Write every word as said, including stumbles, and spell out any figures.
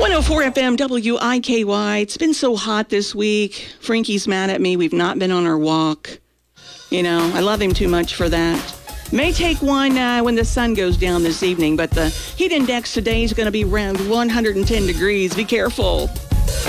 one oh four F M W I K Y. It's been so hot this week. Frankie's mad at me. We've not been on our walk. You know, I love him too much for that. May take one uh, when the sun goes down this evening, but the heat index today is going to be around one hundred ten degrees. Be careful.